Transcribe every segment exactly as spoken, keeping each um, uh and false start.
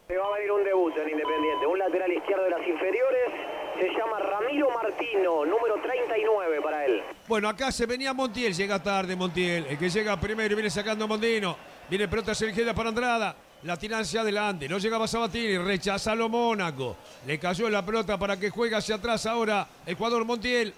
Le va a venir un debut en Independiente, un lateral izquierdo de las inferiores, se llama Ramiro Martino, número treinta y nueve para él. Bueno, acá se venía Montiel, llega tarde Montiel, el que llega primero y viene sacando Mondino, viene pelota hacia la izquierda para Andrada, la tira hacia adelante, no llegaba Sabatini, rechaza a lo Mónaco, le cayó la pelota para que juegue hacia atrás ahora el jugador Montiel.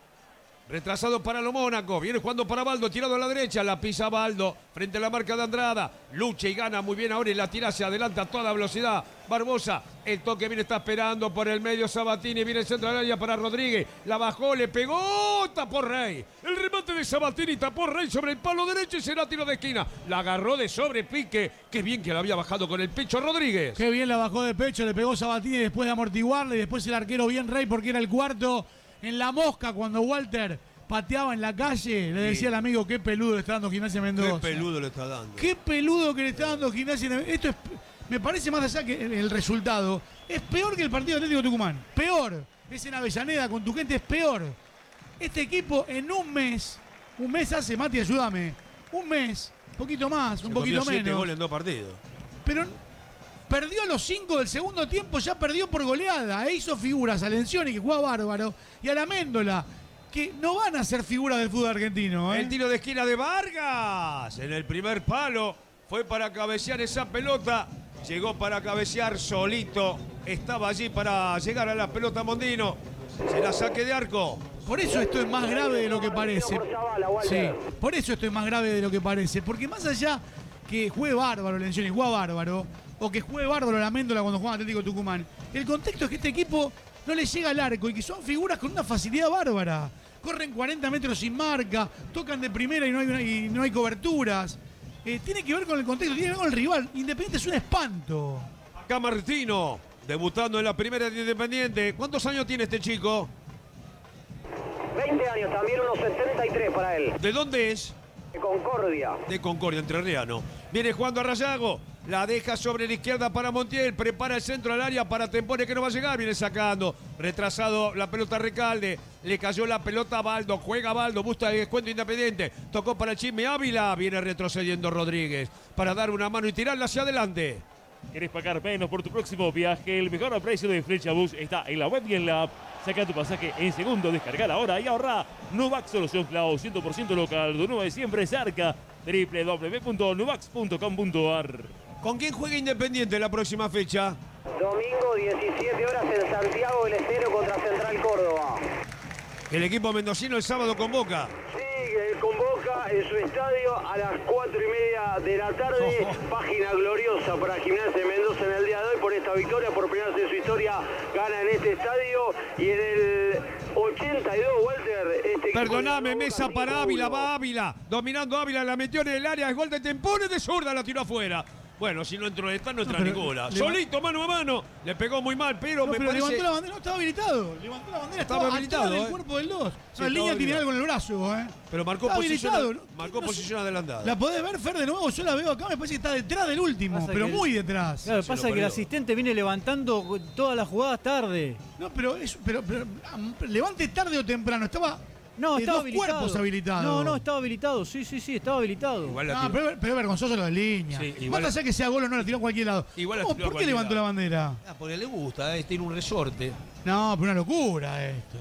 Retrasado para lo Mónaco, viene jugando para Baldo, tirado a la derecha, la pisa Baldo, frente a la marca de Andrada, lucha y gana muy bien ahora y la tira hacia adelante a toda velocidad, Barbosa, el toque viene, está esperando por el medio Sabatini, viene el centro del área para Rodríguez, la bajó, le pegó, tapó Rey, el remate de Sabatini, tapó Rey sobre el palo derecho y será tiro de esquina, la agarró de sobrepique, qué bien que la había bajado con el pecho Rodríguez. Qué bien la bajó de pecho, le pegó Sabatini después de amortiguarle y después el arquero bien Rey porque era el cuarto. En la mosca, cuando Walter pateaba en la calle, le decía sí. al amigo, qué peludo le está dando Gimnasia Mendoza. Qué peludo le está dando. Qué peludo que le está dando Gimnasia Mendoza. Esto es, me parece más allá que el resultado, es peor que el partido Atlético Tucumán. Peor. Es en Avellaneda, con tu gente es peor. Este equipo en un mes, un mes hace, Mati, ayúdame, un mes, un poquito más, un Se poquito siete menos. goles en dos partidos. Pero perdió a los cinco del segundo tiempo, ya perdió por goleada. E hizo figuras a Lencioni, que juega bárbaro, y a la Méndola, que no van a ser figuras del fútbol argentino. ¿eh? El tiro de esquina de Vargas, en el primer palo, fue para cabecear esa pelota, llegó para cabecear solito, estaba allí para llegar a la pelota Mondino, será saque de arco. Por eso esto es más grave de lo que parece. Sí, por eso esto es más grave de lo que parece, porque más allá que juegue bárbaro Lencioni, juega bárbaro, o que juegue bárbaro la Méndola cuando juega Atlético Tucumán, el contexto es que este equipo no le llega al arco y que son figuras con una facilidad bárbara. Corren cuarenta metros sin marca, tocan de primera y no hay, una, y no hay coberturas. Eh, tiene que ver con el contexto, tiene que ver con el rival. Independiente es un espanto. Acá Martino, debutando en la primera de Independiente. ¿Cuántos años tiene este chico? veinte años, también unos setenta y tres para él. ¿De dónde es? De Concordia. De Concordia, entrerriano. Viene jugando a Rayago. La deja sobre la izquierda para Montiel. Prepara el centro al área para Tempone que no va a llegar. Viene sacando. Retrasado la pelota Recalde. Le cayó la pelota a Baldo. Juega Baldo. Busca el descuento Independiente. Tocó para Chisme Ávila. Viene retrocediendo Rodríguez. Para dar una mano y tirarla hacia adelante. ¿Querés pagar menos por tu próximo viaje? El mejor precio de Flechabús está en la web y en la app. Saca tu pasaje en segundo, descargar ahora y ahorra. Nuvax, solución cloud cien por ciento local, de nueve siempre cerca. doble u doble u doble u punto nuvax punto com punto a r. ¿Con quién juega Independiente la próxima fecha? Domingo, diecisiete horas en Santiago del Estero contra Central Córdoba. El equipo mendocino el sábado convoca. Sí, convoca en su estadio a las cuatro y media de la tarde. Oh, oh. Página gloriosa para Gimnasia Mendoza en el día de hoy por esta victoria. Por primera vez en su historia gana en este estadio. Y en el ochenta y dos, Walter. Este Perdóname, mesa para Ávila, va Ávila. Dominando Ávila, la metió en el área. Es gol de Tempone de zurda, la tiró afuera. Bueno, si no entró en esta, no entra no, ninguna. Solito, mano a mano. Le pegó muy mal, pero no, me pero parece... levantó la bandera, no estaba habilitado. Levantó la bandera, estaba, estaba habilitado. El eh. cuerpo del dos. Sí, la línea habilitado. Tiene algo en el brazo, ¿eh? Pero marcó está posición, habilitado. marcó no, posición no, adelantada. La podés ver, Fer, de nuevo. Yo la veo acá, me parece que está detrás del último, pasa pero muy detrás. Claro, pasa que el asistente viene levantando todas las jugadas tarde. No, pero, es, pero, pero levante tarde o temprano. Estaba... No, estaba dos habilitado. cuerpos habilitados. No, no, estaba habilitado. Sí, sí, sí, estaba habilitado. Igual no, pero, pero es vergonzoso lo de línea. Sí, igual... Más allá que sea gol o no, la tiró a cualquier lado. Igual ¿Cómo, ¿Por qué levantó lado. la bandera? Ah, porque le gusta, eh, tiene un resorte. No, pero una locura esto.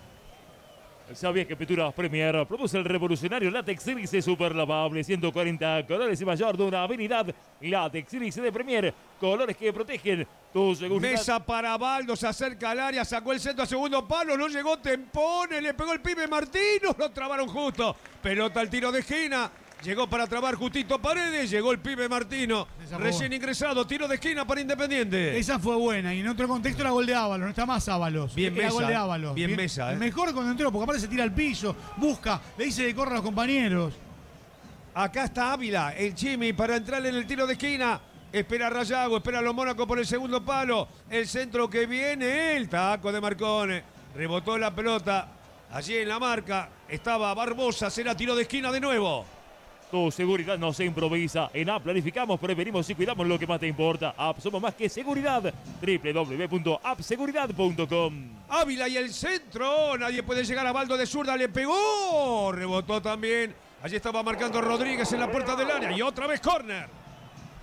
¿Sabías que Pinturas Premier produce el revolucionario Látex Iris super lavable? ciento cuarenta colores y mayor durabilidad. Látex Iris de Premier, colores que protegen tu seguridad. Mesa para Baldo, se acerca al área, sacó el centro a segundo palo, no llegó Tempone, le pegó el pibe Martino, lo trabaron justo. Pelota al tiro de esquina. Llegó para trabar justito Paredes, llegó el pibe Martino, recién ingresado, tiro de esquina para Independiente. Esa fue buena y en otro contexto era gol de Ábalos, no está más Ábalos. Bien era mesa, gol de Ábalos. Bien, bien mesa. Eh. Mejor cuando entró, porque aparte se tira al piso, busca, le dice que corra a los compañeros. Acá está Ávila, el Chimi para entrar en el tiro de esquina. Espera Rayago, espera a los Mónaco por el segundo palo. El centro que viene, el taco de Marcone. Rebotó la pelota, allí en la marca. Estaba Barbosa, será tiro de esquina de nuevo. Tu seguridad no se improvisa. En App planificamos, prevenimos y cuidamos lo que más te importa. App, somos más que seguridad. doble u doble u doble u punto app seguridad punto com. Ávila y el centro. Nadie puede llegar a Baldo de zurda. Le pegó. Rebotó también. Allí estaba marcando Rodríguez en la puerta del área. Y otra vez córner.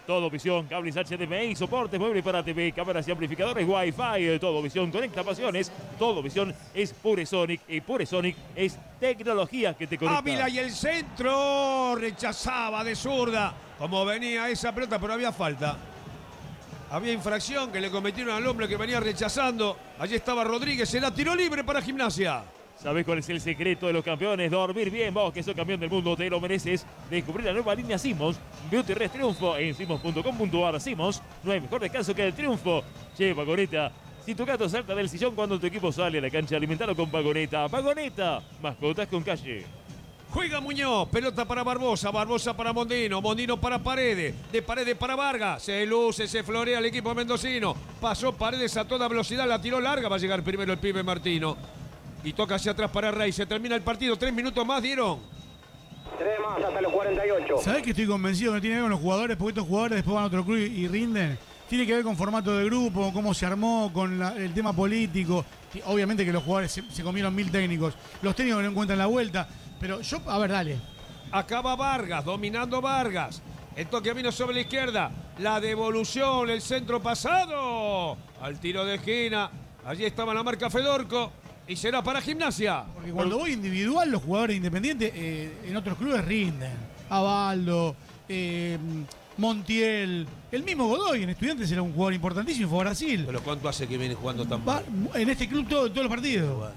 Todo Visión, cables H D M I, soportes, muebles para T V, cámaras y amplificadores Wi-Fi. Todo Visión conecta pasiones. Todo Visión es Puresonic y Puresonic es tecnología que te conecta. Ávila y el centro rechazaba de zurda. Como venía esa pelota, pero había falta. Había infracción que le cometieron al hombre que venía rechazando. Allí estaba Rodríguez, se la tiró libre para Gimnasia. ¿Sabés cuál es el secreto de los campeones? Dormir bien. Vos que sos campeón del mundo te lo mereces. Descubrir la nueva línea Simmons. Beauty Rest Triunfo en simmons punto com punto ar. Simmons, no hay mejor descanso que el triunfo. Che, Vagoneta, si tu gato salta del sillón cuando tu equipo sale a la cancha, alimentalo con Vagoneta. Vagoneta, mascotas con calle. Juega Muñoz, pelota para Barbosa, Barbosa para Mondino, Mondino para Paredes, de Paredes para Vargas, se luce, se florea el equipo mendocino, pasó Paredes a toda velocidad, la tiró larga, va a llegar primero el pibe Martino. Y toca hacia atrás para Rey. Se termina el partido. Tres minutos más dieron. Tres más hasta los cuarenta y ocho. ¿Sabés que estoy convencido que no tiene que ver con los jugadores? Porque estos jugadores después van a otro club y rinden. Tiene que ver con formato de grupo, cómo se armó, con la, el tema político. Obviamente que los jugadores se, se comieron mil técnicos. Los técnicos no encuentran la vuelta. Pero yo, a ver, dale. Acaba Vargas, dominando Vargas. El toque vino sobre la izquierda. La devolución, el centro pasado. Al tiro de esquina. Allí estaba la marca Fedorco. Y será para Gimnasia. Porque cuando voy individual, los jugadores independientes eh, en otros clubes rinden. Abaldo, eh, Montiel, el mismo Godoy en Estudiantes era un jugador importantísimo, fue a Brasil. Pero ¿cuánto hace que viene jugando tan Va, mal? en este club todo, todos los partidos. Bueno.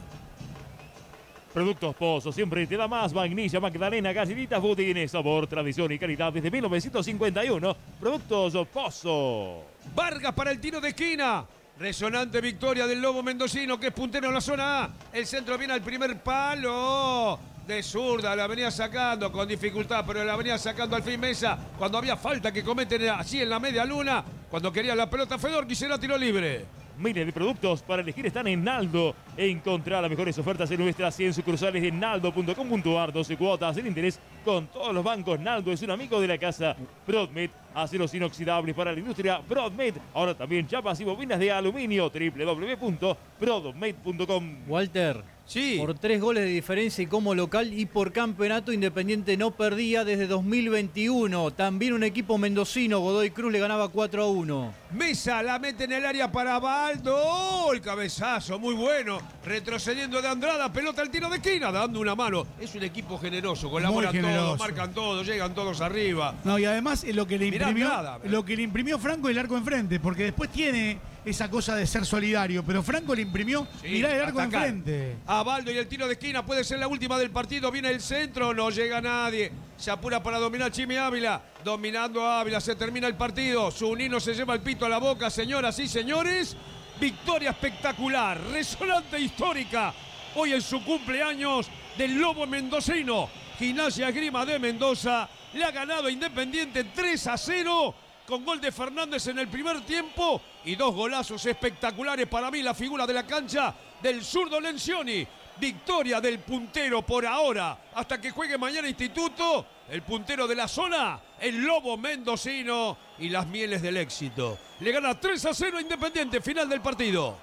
Productos Pozo, siempre te da más. Vainilla, Magdalena, galletitas, budines, sabor, tradición y calidad desde mil novecientos cincuenta y uno. Productos Pozo. Vargas para el tiro de esquina. Resonante victoria del Lobo Mendocino, que es puntero en la zona A. El centro viene al primer palo. De zurda, la venía sacando con dificultad, pero la venía sacando al fin Mesa. Cuando había falta que cometen así en la media luna. Cuando quería la pelota Fedor, y se la tiró libre. Miles de productos para elegir están en Naldo. Encontrá las mejores ofertas en nuestras cien sucursales de naldo punto com punto ar. doce cuotas del interés con todos los bancos. Naldo es un amigo de la casa. Broadmet, aceros inoxidables para la industria. Broadmet, ahora también chapas y bobinas de aluminio. doble u doble u doble u punto broadmet punto com. Walter, Sí. por tres goles de diferencia y como local y por campeonato, Independiente no perdía desde dos mil veintiuno. También un equipo mendocino, Godoy Cruz, le ganaba cuatro a uno. Mesa la mete en el área para Baldo. El cabezazo, muy bueno. Retrocediendo de Andrada, pelota al tiro de esquina, dando una mano. Es un equipo generoso, colaboran generoso. todos, marcan todos, llegan todos arriba. No, y además eh, lo que le Mirá imprimió, Andrada, lo que le imprimió Franco es el arco enfrente, porque después tiene esa cosa de ser solidario, pero Franco le imprimió, Sí, mirá el arco atacar. enfrente. A Baldo y el tiro de esquina puede ser la última del partido. Viene el centro, no llega nadie. Se apura para dominar Chimi Ávila. Dominando a Ávila, se termina el partido. Zunino se lleva el pito a la boca, señoras y señores. Victoria espectacular, resonante histórica. Hoy en su cumpleaños del Lobo Mendocino. Gimnasia Esgrima de Mendoza le ha ganado a Independiente tres a cero. Con gol de Fernández en el primer tiempo y dos golazos espectaculares para mí, la figura de la cancha del zurdo Lencioni. Victoria del puntero por ahora, hasta que juegue mañana Instituto, el puntero de la zona, el Lobo Mendocino y las mieles del éxito. Le gana tres a cero a Independiente, final del partido.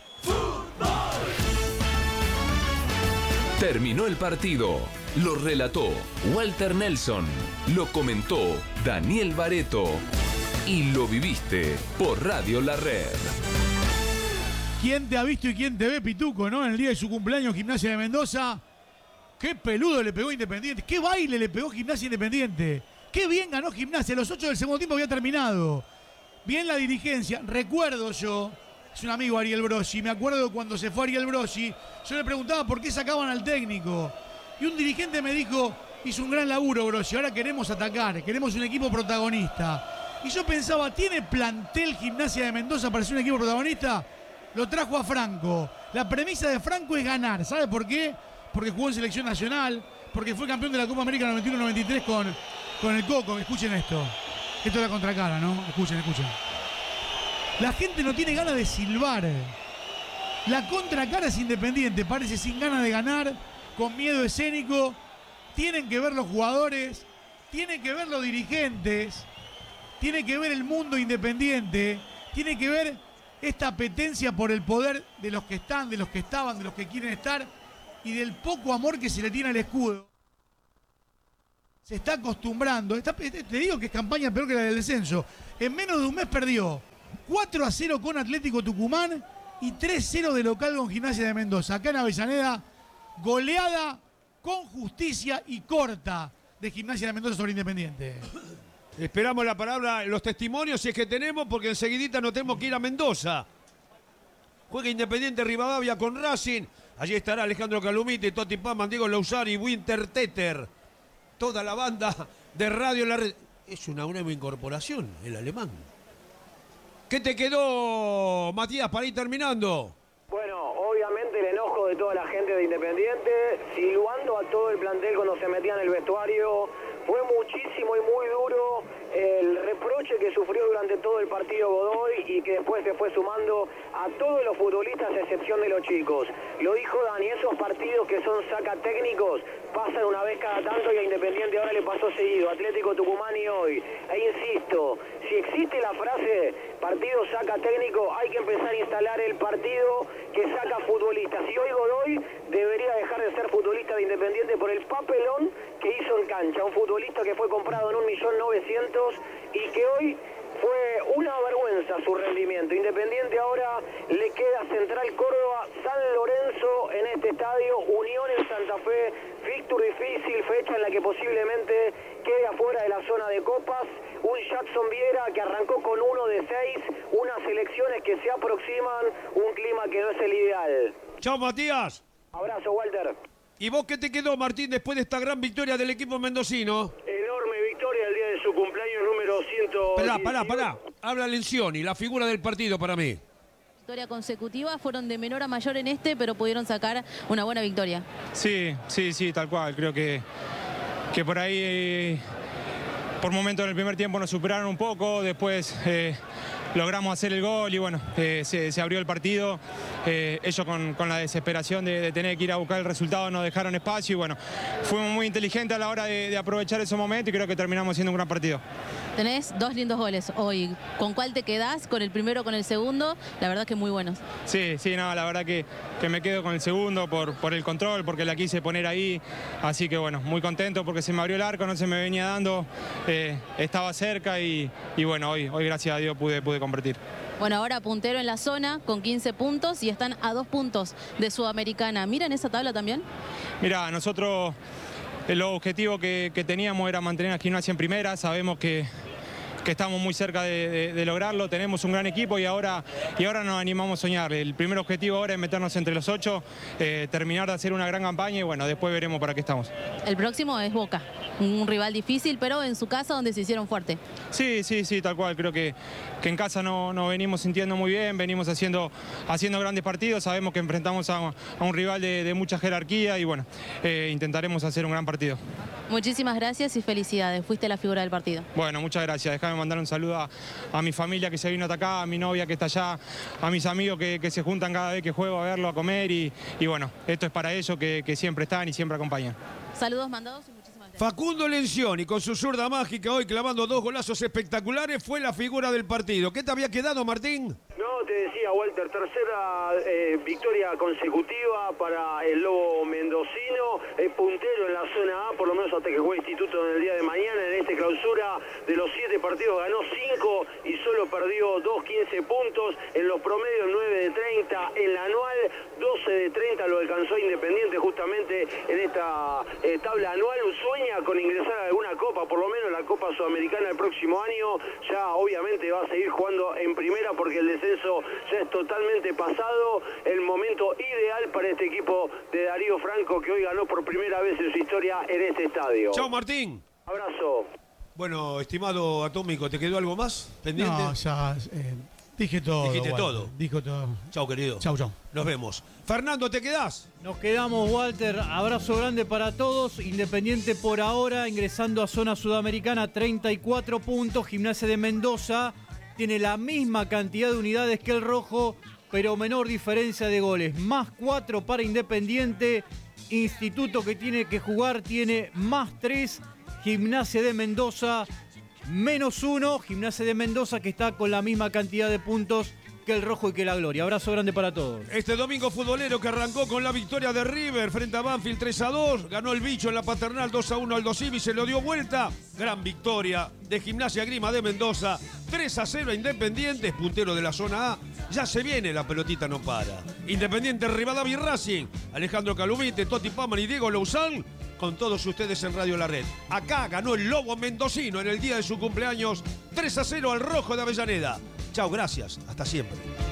Terminó el partido. Lo relató Walter Nelson. Lo comentó Daniel Bareto. Y lo viviste por Radio La Red. ¿Quién te ha visto y quién te ve, Pituco, no? En el día de su cumpleaños, Gimnasia de Mendoza. Qué peludo le pegó Independiente. Qué baile le pegó Gimnasia Independiente. Qué bien ganó Gimnasia. Los ocho del segundo tiempo había terminado. Bien la dirigencia. Recuerdo yo, es un amigo Ariel Brossi, me acuerdo cuando se fue Ariel Brossi, yo le preguntaba por qué sacaban al técnico. Y un dirigente me dijo, hizo un gran laburo Brossi, ahora queremos atacar, queremos un equipo protagonista. Y yo pensaba, ¿tiene plantel Gimnasia de Mendoza para ser un equipo protagonista? Lo trajo a Franco. La premisa de Franco es ganar. ¿Sabe por qué? Porque jugó en selección nacional, porque fue campeón de la Copa América noventa y uno noventa y tres con, con el Coco. Escuchen esto. Esto es la contracara, ¿no? Escuchen, escuchen. La gente no tiene ganas de silbar. La contracara es Independiente. Parece sin ganas de ganar, con miedo escénico. Tienen que ver los jugadores, tienen que ver los dirigentes, tiene que ver el mundo Independiente, tiene que ver esta apetencia por el poder de los que están, de los que estaban, de los que quieren estar y del poco amor que se le tiene al escudo. se está acostumbrando. Está, te digo que es campaña peor que la del descenso. En menos de un mes perdió cuatro a cero con Atlético Tucumán y tres cero de local con Gimnasia de Mendoza. Acá en Avellaneda, goleada con justicia y corta de Gimnasia de Mendoza sobre Independiente. Esperamos la palabra, los testimonios si es que tenemos, porque enseguidita nos tenemos que ir a Mendoza. Juega Independiente Rivadavia con Racing. Allí estará Alejandro Calumite, Toti Pama, Diego Lausari, Winter Teter. Toda la banda de radio en la red. Es una nueva incorporación, el alemán. ¿Qué te quedó, Matías, para ir terminando? Bueno, obviamente el enojo de toda la gente de Independiente, silbando a todo el plantel cuando se metía en el vestuario. Fue muchísimo y muy duro el reproche que sufrió durante todo el partido Godoy y que después se fue sumando a todos los futbolistas a excepción de los chicos. Lo dijo Dani, esos partidos que son saca técnicos pasan una vez cada tanto y a Independiente ahora le pasó seguido, Atlético Tucumán y hoy. E insisto, si existe la frase partido saca técnico, hay que empezar a instalar el partido que saca futbolistas. Y hoy Godoy debería dejar de ser futbolista de Independiente por el papelón que hizo en cancha. Un futbolista que fue comprado en un millón novecientos y que hoy fue una vergüenza su rendimiento. Independiente ahora le queda Central Córdoba, San Lorenzo en este estadio, Unión en Santa Fe, fixture difícil, fecha en la que posiblemente quede afuera de la zona de copas, un Jackson Viera que arrancó con uno de seis, unas elecciones que se aproximan, un clima que no es el ideal. Chao, Matías. Abrazo, Walter. ¿Y vos qué te quedó, Martín, después de esta gran victoria del equipo mendocino? Enorme victoria el día de su cumpleaños número ciento dieciocho. Pará, pará, pará. Habla Lencioni, la figura del partido para mí. Victoria consecutiva, fueron de menor a mayor en este, pero pudieron sacar una buena victoria. Sí, sí, sí, tal cual. Creo que, que por ahí, eh, por momentos en el primer tiempo nos superaron un poco, después eh, logramos hacer el gol y bueno, eh, se, se abrió el partido. Eh, ellos con, con la desesperación de, de tener que ir a buscar el resultado nos dejaron espacio y bueno, fuimos muy inteligentes a la hora de, de aprovechar esos momentos y creo que terminamos siendo un gran partido. Tenés dos lindos goles hoy. ¿Con cuál te quedás? ¿Con el primero o con el segundo? La verdad que muy buenos. Sí, sí, no, la verdad que, que me quedo con el segundo por, por el control, porque la quise poner ahí. Así que bueno, muy contento porque se me abrió el arco, no se me venía dando, eh, estaba cerca y, y bueno, hoy, hoy gracias a Dios pude, pude convertir. Bueno, ahora puntero en la zona con quince puntos y están a dos puntos de Sudamericana. ¿Miran esa tabla también? Mira, nosotros el objetivo que, que teníamos era mantener a Gimnasia en primera. Sabemos que, que estamos muy cerca de, de, de lograrlo. Tenemos un gran equipo y ahora, y ahora nos animamos a soñar. El primer objetivo ahora es meternos entre los ocho, eh, terminar de hacer una gran campaña y bueno, después veremos para qué estamos. El próximo es Boca, un rival difícil, pero en su casa donde se hicieron fuerte. Sí, sí, sí, tal cual. Creo que, que en casa nos no venimos sintiendo muy bien, venimos haciendo, haciendo grandes partidos. Sabemos que enfrentamos a, a un rival de, de mucha jerarquía y bueno, eh, intentaremos hacer un gran partido. Muchísimas gracias y felicidades. Fuiste la figura del partido. Bueno, muchas gracias. Déjame mandar un saludo a, a mi familia que se vino hasta acá, a mi novia que está allá, a mis amigos que, que se juntan cada vez que juego a verlo, a comer y, y bueno, esto es para ellos que, que siempre están y siempre acompañan. Saludos mandados y muchísimas gracias. Facundo Lencioni, con su zurda mágica hoy clavando dos golazos espectaculares, fue la figura del partido. ¿Qué te había quedado, Martín? No, te decía, Walter, tercera eh, victoria consecutiva para el Lobo mendocino, es puntero en la zona A, por lo menos hasta que juegue Instituto en el día de mañana. En esta clausura de los siete partidos ganó cinco y solo perdió dos, quince puntos. En los promedios nueve de treinta, en la anual doce de treinta lo alcanzó Independiente justamente en esta eh, tabla anual. Sueña con ingresar a alguna copa, por lo menos la Copa Sudamericana el próximo año. Ya obviamente va a seguir jugando en primera porque el descenso ya es totalmente pasado. El momento ideal para este equipo de Darío Franco que hoy ganó por primera vez en su historia en este estadio. Chao, Martín. Abrazo. Bueno, estimado Atómico, ¿te quedó algo más pendiente? No, ya eh, dije todo. Dijiste Walter. todo. Dijo todo. Chao, querido. Chau, chau. Nos vemos. Fernando, ¿te quedás? Nos quedamos, Walter. Abrazo grande para todos. Independiente por ahora, ingresando a zona sudamericana, treinta y cuatro puntos. Gimnasia de Mendoza tiene la misma cantidad de unidades que el Rojo, pero menor diferencia de goles. Más cuatro para Independiente. Instituto que tiene que jugar tiene más tres. Gimnasia de Mendoza menos uno. Gimnasia de Mendoza que está con la misma cantidad de puntos que que el rojo y que la gloria. Abrazo grande para todos. Este domingo futbolero que arrancó con la victoria de River frente a Banfield tres a dos. Ganó el bicho en la Paternal dos a uno al Dosivi, se lo dio vuelta. Gran victoria de Gimnasia Grima de Mendoza. tres a cero a Independiente, puntero de la zona A. Ya se viene, la pelotita no para. Independiente, Rivadavia y Racing. Alejandro Calumite, Toti Paman y Diego Louzán. Con todos ustedes en Radio La Red. Acá ganó el Lobo mendocino en el día de su cumpleaños. tres a cero al Rojo de Avellaneda. Chao, gracias. Hasta siempre.